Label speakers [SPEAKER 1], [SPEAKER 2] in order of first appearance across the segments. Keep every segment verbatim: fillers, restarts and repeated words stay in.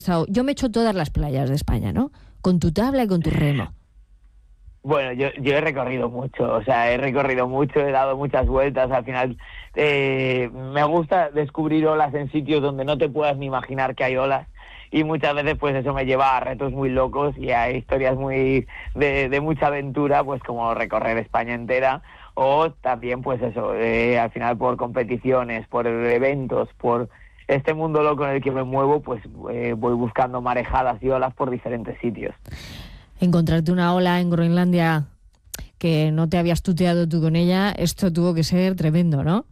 [SPEAKER 1] Yo me echo todas las playas de España, ¿no? Con tu tabla y con tu remo.
[SPEAKER 2] Bueno, yo, yo he recorrido mucho, o sea, he recorrido mucho, he dado muchas vueltas, al final eh, me gusta descubrir olas en sitios donde no te puedas ni imaginar que hay olas, y muchas veces pues eso me lleva a retos muy locos y a historias muy de, de mucha aventura, pues como recorrer España entera, o también pues eso, eh, al final por competiciones, por eventos, por este mundo loco en el que me muevo, pues eh, voy buscando marejadas y olas por diferentes sitios.
[SPEAKER 1] Encontrarte una ola en Groenlandia que no te habías tuteado tú con ella, esto tuvo que ser tremendo, ¿no?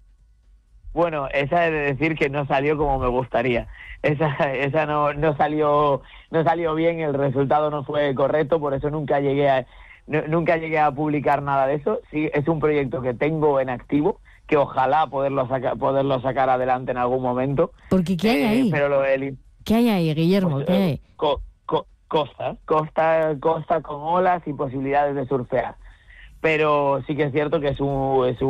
[SPEAKER 2] Bueno, esa he de decir que no salió como me gustaría. Esa, esa no, no salió, no salió bien, el resultado no fue correcto, por eso nunca llegué a, no, nunca llegué a publicar nada de eso. Sí, es un proyecto que tengo en activo, que ojalá poderlo sacar, poderlo sacar adelante en algún momento.
[SPEAKER 1] Porque ¿qué hay ahí?
[SPEAKER 2] Eh, pero lo del,
[SPEAKER 1] ¿Qué hay ahí, Guillermo?
[SPEAKER 2] pues,
[SPEAKER 1] ¿Qué hay?
[SPEAKER 2] eh, co, co, costa, costa, costa con olas y posibilidades de surfear. Pero sí que es cierto que es un, es un,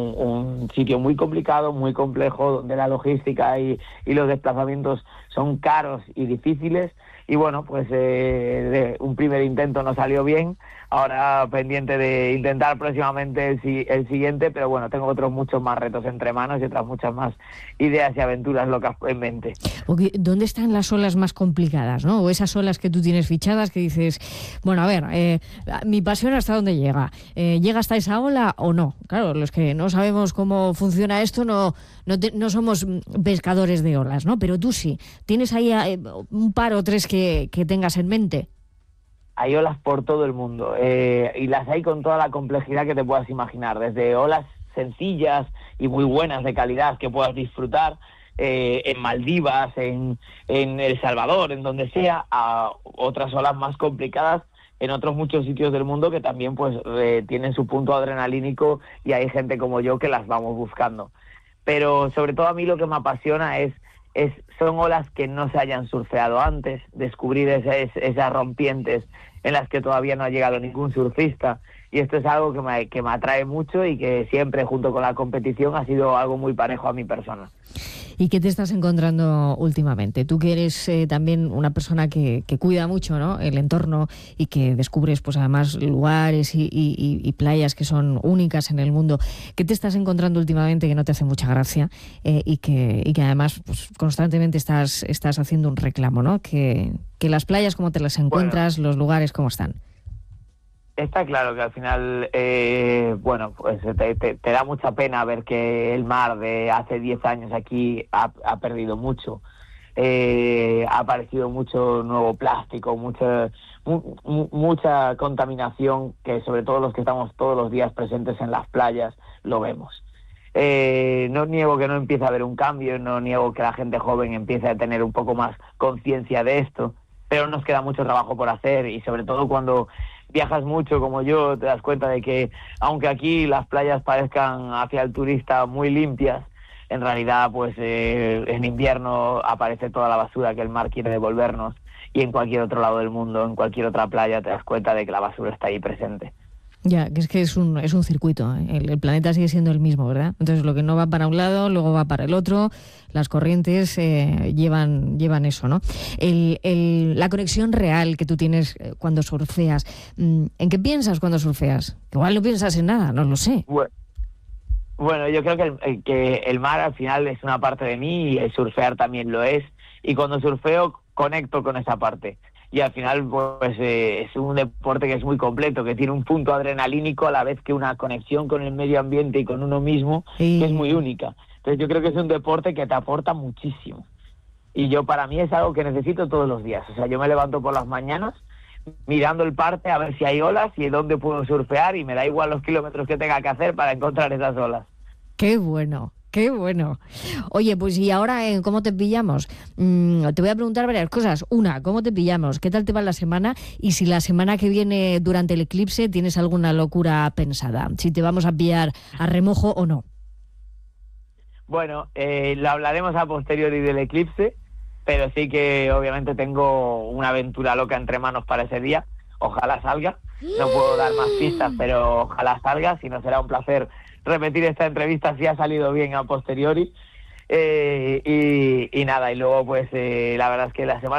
[SPEAKER 2] un sitio muy complicado, muy complejo, donde la logística y, y los desplazamientos son caros y difíciles. Y bueno, pues eh, de un primer intento no salió bien, ahora pendiente de intentar próximamente el, el siguiente, pero bueno, tengo otros muchos más retos entre manos y otras muchas más ideas y aventuras locas en mente.
[SPEAKER 1] Okay, ¿dónde están las olas más complicadas, ¿no? O esas olas que tú tienes fichadas que dices, bueno, a ver, eh, mi pasión hasta dónde llega, eh, ¿llega hasta esa ola o no? Claro, los que no sabemos cómo funciona esto no, no, te, no somos pescadores de olas, ¿no? Pero tú sí, ¿tienes ahí eh, un par o tres que, que tengas en mente?
[SPEAKER 2] Hay olas por todo el mundo eh, y las hay con toda la complejidad que te puedas imaginar, desde olas sencillas y muy buenas de calidad que puedas disfrutar eh, en Maldivas, en, en El Salvador, en donde sea, a otras olas más complicadas en otros muchos sitios del mundo que también pues eh, tienen su punto adrenalínico y hay gente como yo que las vamos buscando. Pero sobre todo a mí lo que me apasiona es Es, son olas que no se hayan surfeado antes, descubrir esas, esas rompientes en las que todavía no ha llegado ningún surfista, y esto es algo que me, que me atrae mucho y que siempre junto con la competición ha sido algo muy parejo a mi persona.
[SPEAKER 1] ¿Y qué te estás encontrando últimamente? Tú que eres eh, también una persona que, que cuida mucho, ¿no?, el entorno y que descubres pues además lugares y, y, y playas que son únicas en el mundo. ¿Qué te estás encontrando últimamente que no te hace mucha gracia eh, y, que, y que además pues, constantemente estás, estás haciendo un reclamo, ¿no? Que, que las playas, ¿cómo te las encuentras? Bueno, los lugares, ¿cómo están?
[SPEAKER 2] Está claro que al final, eh, bueno, pues te, te, te da mucha pena ver que el mar de hace diez años aquí ha, ha perdido mucho. Eh, ha aparecido mucho nuevo plástico, mucha, mu, mu, mucha contaminación, que sobre todo los que estamos todos los días presentes en las playas lo vemos. Eh, no niego que no empiece a haber un cambio, no niego que la gente joven empiece a tener un poco más conciencia de esto, pero nos queda mucho trabajo por hacer, y sobre todo cuando viajas mucho como yo, te das cuenta de que aunque aquí las playas parezcan hacia el turista muy limpias, en realidad pues eh, en invierno aparece toda la basura que el mar quiere devolvernos, y en cualquier otro lado del mundo, en cualquier otra playa, te das cuenta de que la basura está ahí presente.
[SPEAKER 1] Ya, que es que es un, es un circuito, ¿eh? el, el planeta sigue siendo el mismo, ¿verdad? Entonces lo que no va para un lado, luego va para el otro, las corrientes eh, llevan, llevan eso, ¿no? El, el, la conexión real que tú tienes cuando surfeas, ¿en qué piensas cuando surfeas? Igual no piensas en nada, no lo sé.
[SPEAKER 2] Bueno, bueno yo creo que el, que el mar al final es una parte de mí y el surfear también lo es, y cuando surfeo conecto con esa parte. Y al final pues eh, es un deporte que es muy completo, que tiene un punto adrenalínico a la vez que una conexión con el medio ambiente y con uno mismo, sí, que es muy única. Entonces yo creo que es un deporte que te aporta muchísimo. Y yo, para mí, es algo que necesito todos los días. O sea, yo me levanto por las mañanas mirando el parte a ver si hay olas y dónde puedo surfear, y me da igual los kilómetros que tenga que hacer para encontrar esas olas.
[SPEAKER 1] ¡Qué bueno! ¡Qué bueno! Oye, pues y ahora, eh, ¿cómo te pillamos? Mm, te voy a preguntar varias cosas. Una, ¿cómo te pillamos? ¿Qué tal te va la semana? Y si la semana que viene, durante el eclipse, tienes alguna locura pensada. Si te vamos a pillar a remojo o no.
[SPEAKER 2] Bueno, eh, lo hablaremos a posteriori del eclipse, pero sí que obviamente tengo una aventura loca entre manos para ese día. Ojalá salga. No puedo dar más pistas, pero ojalá salga. Si no, será un placer repetir esta entrevista si ha salido bien a posteriori. Eh, y, y nada, y luego pues eh, la verdad es que la semana